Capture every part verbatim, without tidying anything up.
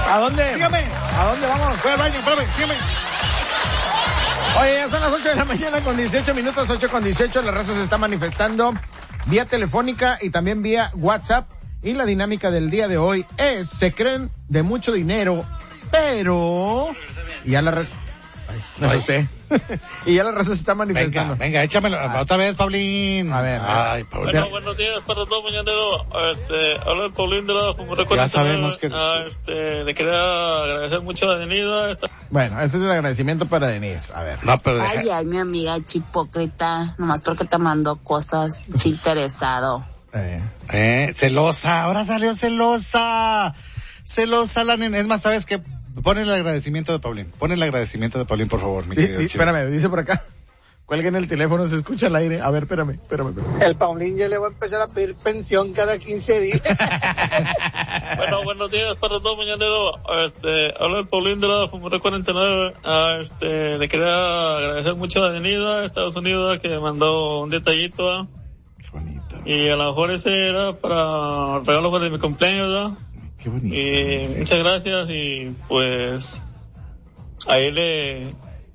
¿A dónde? Sígame. ¿A dónde vamos? Voy al baño, espérame, sígame. Oye, ya son las ocho de la mañana con dieciocho minutos, ocho con dieciocho. La raza se está manifestando vía telefónica y también vía WhatsApp. Y la dinámica del día de hoy es, se creen de mucho dinero, pero... Y ya la raza... Ay, me asusté. Y ya la raza se está manifestando. Venga, venga, échamelo ah. otra vez, Paulín. A ver. Ay, Paulín. Bueno, buenos días para todos, mañanero. Este, habla el Paulín de la Fumura. Ya sabemos que... Ah, este, le quería agradecer mucho a Denise. Esta... Bueno, este es el agradecimiento para Denise. A ver. No, pero deja... Ay, ay, mi amiga chipócrita, nomás porque te mandó cosas interesado. Eh. eh, celosa, ahora salió celosa. Celosa la nena. Es más, ¿sabes qué? Pon el agradecimiento de Paulín. Pon el agradecimiento de Paulín, por favor, mi querido. Sí, sí, espérame, dice por acá. Cuelguen el teléfono, se escucha al aire. A ver, espérame, espérame, espérame. El Paulín ya le va a empezar a pedir pensión cada quince días. Bueno, buenos días para todos, mañanero. Este, habla el Paulín de la Fumura cuarenta y nueve. Ah, este, le quería agradecer mucho a Denise, Estados Unidos, que me mandó un detallito. ¿eh? Qué bonito. Y a lo mejor ese era para el regalo para mi cumpleaños, ¿verdad? Qué bonito. Y sí. Muchas gracias y pues ahí le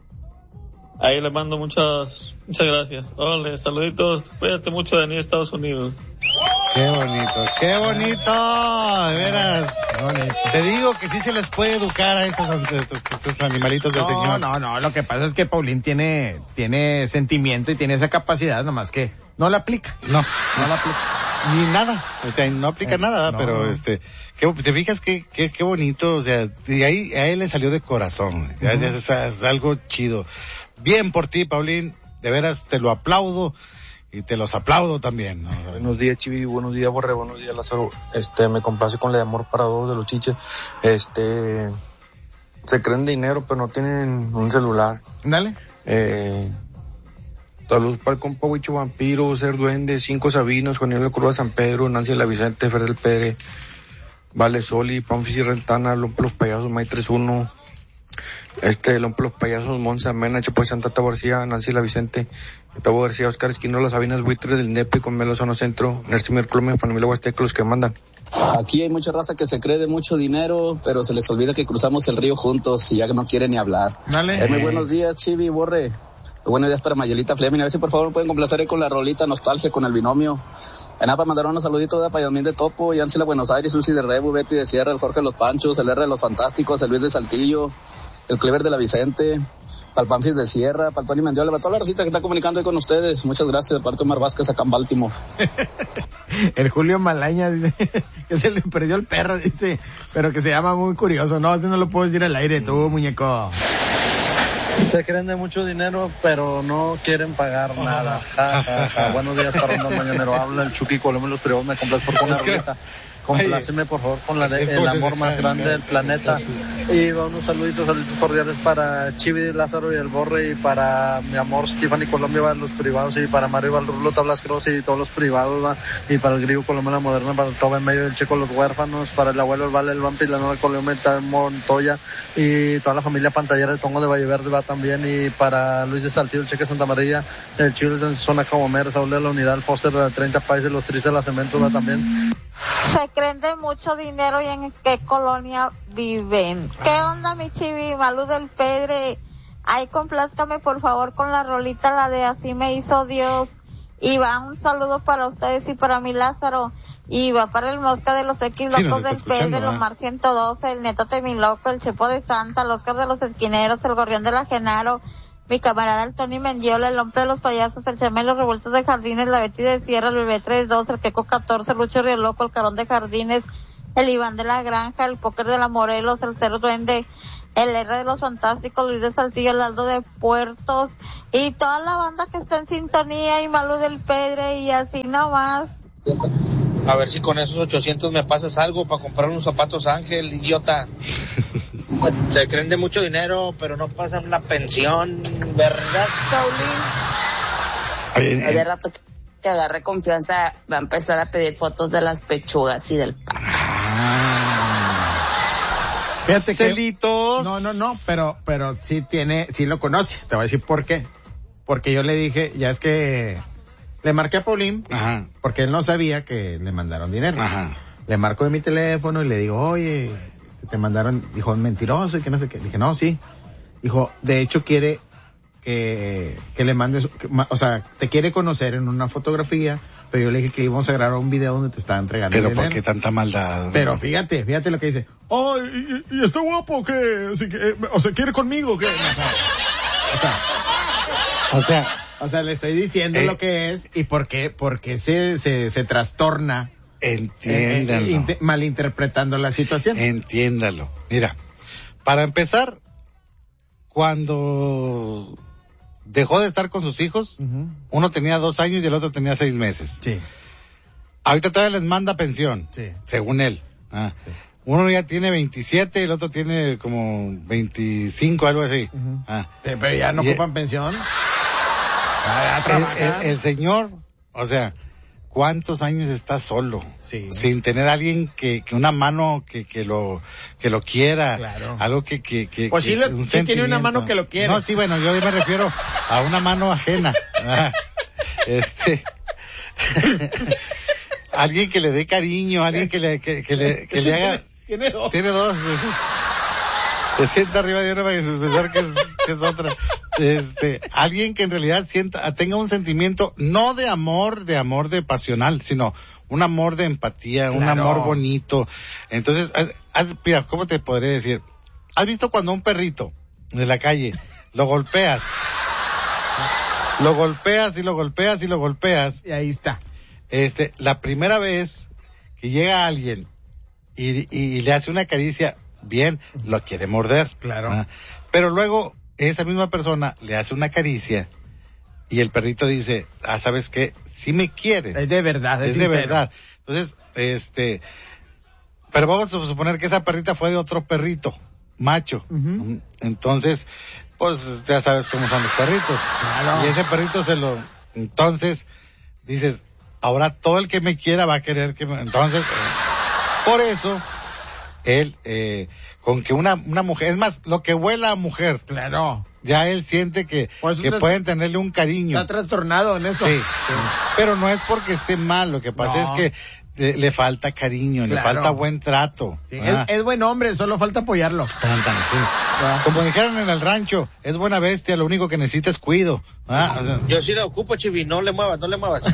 ahí le mando muchas muchas gracias. Hola, saluditos, cuídate mucho de Estados Unidos. Qué bonito, qué bonito, de veras. Bonito. Te digo que sí se les puede educar a estos, estos, estos animalitos del No, señor. no, no, lo que pasa es que Paulín tiene, tiene sentimiento y tiene esa capacidad, nomás que no la aplica. No, no la aplica. Ni nada, o sea, no aplica eh, nada, no, pero no. este, ¿qué, te fijas qué, qué, qué bonito, o sea, de ahí a él le salió de corazón, uh-huh. es, es, es algo chido. Bien por ti, Paulín, de veras te lo aplaudo y te los aplaudo también, ¿no? Buenos días, Chivi, buenos días, Borre, buenos días, Lázaro. Este, me complace con la de Amor para Dos de los Chiches. Este, se creen dinero, pero no tienen un celular. Dale. Eh, saludos para el compa Huicho Vampiro, Ser Duende, Cinco Sabinos, Juan Diego Curva San Pedro, Nancy La Vicente, Fer del Pérez, Vale Soli, Pamfis y Rentana, Lompe los Payasos, May tres uno, este, Lompe los Payasos, Monza Mena, Chapo Santa Tabo García, Nancy La Vicente, Tabo García, Oscar Esquinola, Sabinas Buitres del Nepe, con Melo Zona Centro, Nercimer Colombia, Familia Huasteca, los que mandan. Aquí hay mucha raza que se cree de mucho dinero, pero se les olvida que cruzamos el río juntos y ya que no quieren ni hablar. Dale. Eh, muy buenos días, Chivi, Borre. Buenos días para Mayelita Fleming. A ver si por favor me pueden complacer ahí con la rolita Nostalgia con el binomio. En para mandar unos saluditos de Payamín de Topo, Yancila Buenos Aires, Susi de Rebu, Betty de Sierra, el Jorge de los Panchos, el R de los Fantásticos, el Luis de Saltillo, el Clever de la Vicente, para el Panfis de Sierra, para el Tony Mendiola, para toda la recita que está comunicando ahí con ustedes. Muchas gracias, de parte de Omar Vázquez acá en Baltimore. El Julio Malaña dice que se le perdió el perro, dice, pero que se llama muy curioso. No, ese no lo puedo decir al aire, tú, muñeco. Se creen de mucho dinero, pero no quieren pagar nada. Ja, ja, ja. Buenos días, para Ronda Mañanero. Habla el Chucky Colombo, los privados. Me complace por una rolita. Compláceme, por favor, con la de El Amor Más Grande del Planeta. Y va unos saluditos, saluditos cordiales para Chivi, Lázaro y el Borre, y para mi amor Stephanie Colombia, va los privados, y para Mario Valrulo, Tablas Cross y todos los privados, va, y para el Griego Colombia La Moderna, para el Toba en medio del Checo, los huérfanos, para el abuelo El Vale, el Vampi, la nueva Colombia, Montoya, y toda la familia pantallera del Tongo de Valle Verde va también, y para Luis de Saltillo, el Cheque Santa María, el Chile de Zona Cabomer, Saúl de la Unidad, el Foster de la treinta Países, los Tristes de la Cemento va también. Se creen de mucho dinero y en qué colonia viven. ¿Qué onda, mi Chivi? Malú del Pedre. Ay, complázcame por favor con la rolita, la de Así me hizo Dios. Y va un saludo para ustedes y para mi Lázaro. Y va para el Mosca de los X Locos sí, del Pedre, el Omar ciento doce, el Netote mi Loco, el Chepo de Santa, el Oscar de los Esquineros, el Gorrión de la Genaro, mi camarada el Tony Mendiola, el Hombre de los Payasos, el Chame los Revueltos de Jardines, la Betty de Sierra, el Bebé treinta y dos, el Queco catorce, el Lucho Río Loco, el Carón de Jardines, el Iván de la Granja, el Póker de la Morelos, el Cero Duende, el R de los Fantásticos, Luis de Saltillo, el Aldo de Puertos, y toda la banda que está en sintonía, y Malú del Pedre, y así nomás. A ver si con esos ochocientos me pasas algo para comprar unos zapatos Ángel, idiota. Se creen de mucho dinero, pero no pasan la pensión, ¿verdad, Paulín? De rato que agarre confianza, va a empezar a pedir fotos de las pechugas y del pan. Fíjate Celitos. Que, no, no, no, pero, pero sí tiene, sí lo conoce. Te voy a decir por qué. Porque yo le dije, ya es que le marqué a Paulín, ajá, porque él no sabía que le mandaron dinero. Ajá. Le marco de mi teléfono y le digo, oye, te te mandaron, dijo, mentiroso y que no sé qué. Dije, no, sí. Dijo, de hecho quiere que, que le mandes, que, o sea, te quiere conocer en una fotografía, pero yo le dije que íbamos a grabar un video donde te estaba entregando Pero el ¿por dinero. qué tanta maldad? Pero fíjate, fíjate lo que dice. Oh, y, y está guapo, que, así que, eh, o sea, quiere conmigo, que, o sea, o sea, o sea, le estoy diciendo eh, lo que es y por qué, por qué se, se, se trastorna. Entiéndalo. Eh, eh, malinterpretando la situación. Entiéndalo. Mira, para empezar, cuando dejó de estar con sus hijos, uh-huh. uno tenía dos años y el otro tenía seis meses. Sí. Ahorita todavía les manda pensión, sí. según él. Ah. Sí. Uno ya tiene veintisiete y el otro tiene como veinticinco, algo así. Uh-huh. Ah. Sí, pero ya no y ocupan el, pensión. El, el, el señor, o sea, ¿cuántos años está solo? Sí. Sin tener a alguien que, que una mano que, que lo, que lo quiera. Claro. Algo que, que, que. Pues que sí, lo, sí tiene una mano que lo quiere. No, sí, bueno, yo me refiero a una mano ajena. este. Alguien que le dé cariño, alguien que le, que, que le, que le haga. Tiene dos. Tiene dos. Se sienta arriba de una para pensar que es, que es otra. Este, alguien que en realidad sienta, tenga un sentimiento no de amor, de amor de pasional, sino un amor de empatía, claro. Un amor bonito. Entonces, haz, haz, mira, ¿cómo te podré decir? ¿Has visto cuando un perrito de la calle lo golpeas? Lo golpeas y lo golpeas y lo golpeas. Y ahí está. Este, la primera vez que llega alguien y, y, y le hace una caricia, bien, lo quiere morder. Claro. ¿Ah? Pero luego, esa misma persona le hace una caricia y el perrito dice, ah, ¿sabes qué? Sí me quiere. Es de verdad, es, es de verdad. Entonces, este, pero vamos a suponer que esa perrita fue de otro perrito, macho. Uh-huh. Entonces, pues ya sabes cómo son los perritos. Claro. Y ese perrito se lo, entonces, dices, ahora todo el que me quiera va a querer que me, entonces, eh, por eso, él, eh, con que una, una mujer, es más, lo que huela a mujer. Claro. Ya él siente que, pues que te, pueden tenerle un cariño. Está trastornado en eso. Sí, sí. Pero no es porque esté mal, lo que pasa no. es que le, le falta cariño, claro. le falta buen trato. Sí. Ah. Es, es buen hombre, solo falta apoyarlo. Tan, tan, sí. ah. Como dijeron en el rancho, es buena bestia, lo único que necesita es cuido. Ah, o sea. Yo sí la ocupo, Chivi, no le muevas, no le muevas.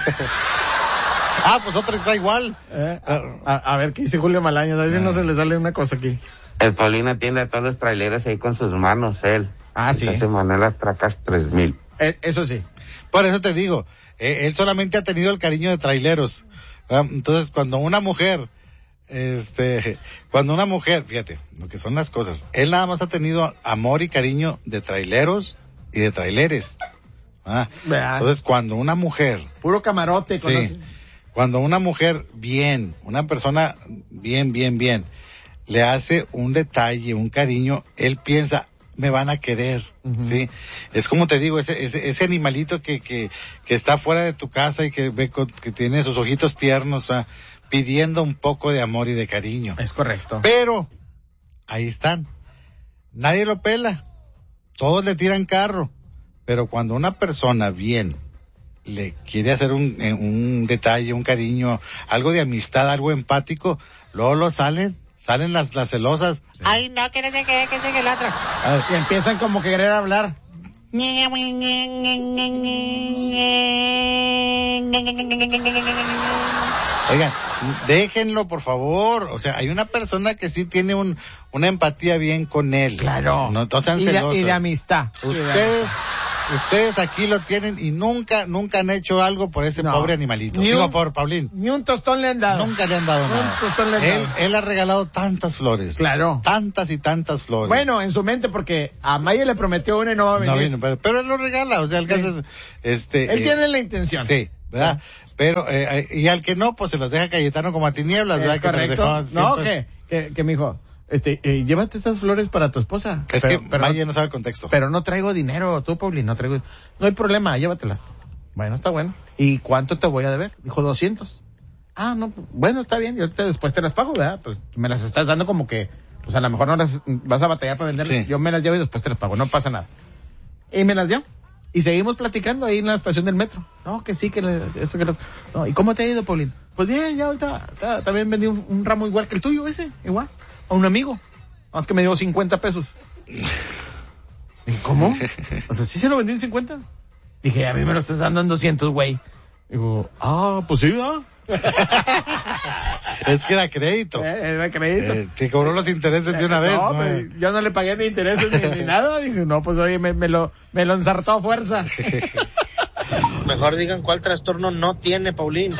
Ah, pues otra está igual. Eh, a, a, a ver qué dice Julio Malaños, a ver si no se le sale una cosa aquí. El Paulín atiende a todos los traileros ahí con sus manos, él. Ah, sí. Esa semana las tracas tres mil. Eh, eso sí. Por eso te digo, eh, él solamente ha tenido el cariño de traileros. ¿verdad? Entonces, cuando una mujer, este, cuando una mujer, fíjate, lo que son las cosas, él nada más ha tenido amor y cariño de traileros y de traileres. ¿verdad? Entonces, cuando una mujer. Puro camarote, sí, conoce. Cuando una mujer bien, una persona bien, bien, bien, le hace un detalle, un cariño, él piensa, me van a querer, uh-huh. ¿sí? Es como te digo, ese, ese, ese animalito que, que, que está fuera de tu casa y que ve con, que tiene sus ojitos tiernos, ¿verdad? Pidiendo un poco de amor y de cariño. Es correcto. Pero, ahí están. Nadie lo pela. Todos le tiran carro. Pero cuando una persona bien le quiere hacer un, un detalle, un cariño, algo de amistad, algo empático, luego lo salen. Salen las, las celosas. Sí. Ay, no, que no sé qué, que sé que el otro. Y empiezan como que querer hablar. Oigan, déjenlo, por favor. O sea, hay una persona que sí tiene un, una empatía bien con él. Claro. No, no sean y celosas. De, y de amistad. Ustedes, ustedes aquí lo tienen y nunca, nunca han hecho algo por ese no. pobre animalito. Ni Digo, un, por Paulín. Ni un tostón le han dado. Nunca le han dado nada. Un tostón le han él, dado. Él ha regalado tantas flores. Claro. Tantas y tantas flores. Bueno, en su mente, porque a Maya le prometió una y no va a venir. No vino, pero, pero él lo regala. O sea, el sí. caso es, este. Él eh, tiene la intención. Sí, ¿verdad? Sí. Pero, eh, y al que no, pues se las deja Cayetano como a tinieblas, ¿verdad? Es correcto. Que no, que, que, que mijo, este, eh, llévate estas flores para tu esposa. Es pero, que pero, Maya no sabe el contexto. Pero no traigo dinero, tú, Paulín, no traigo, no hay problema, llévatelas. Bueno, está bueno. ¿Y cuánto te voy a deber? Dijo doscientos. Ah, no, bueno, está bien, yo te, después te las pago, ¿verdad? Pues me las estás dando como que, pues a lo mejor no las vas a batallar para venderlas. Sí. Yo me las llevo y después te las pago, no pasa nada. Y me las dio. Y seguimos platicando ahí en la estación del metro. No, que sí, que le, eso que los... No, ¿y cómo te ha ido, Paulín? Pues bien, ya ahorita ta- también vendí un, un ramo igual que el tuyo ese, igual, a un amigo. Más que me dio cincuenta pesos. ¿Cómo? O sea, ¿sí se lo vendí en cincuenta? Dije, a mí me lo estás dando en doscientos, güey. Digo, ah, pues sí, ¿verdad? Es que era crédito. Eh, era crédito. Eh, te cobró los intereses de una Eh, vez, no, ¿no? pues, yo no le pagué ni intereses ni, ni nada. Dije, no, pues oye, me, me lo, me lo ensartó a fuerza. Mejor digan cuál trastorno no tiene Paulín.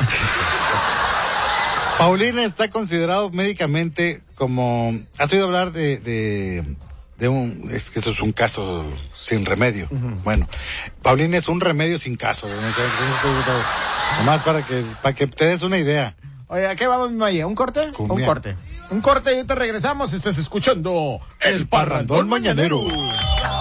Paulín está considerado médicamente como... ¿Has oído hablar de, de, de un... Es que eso es un caso sin remedio. Uh-huh. Bueno, Paulín es un remedio sin caso. Nomás para que, para que te des una idea. Oye, ¿a qué vamos, mi Maya? ¿Un corte? Cumbia. Un corte. Un corte y ahorita regresamos. Estás escuchando El Parrandón Mañanero.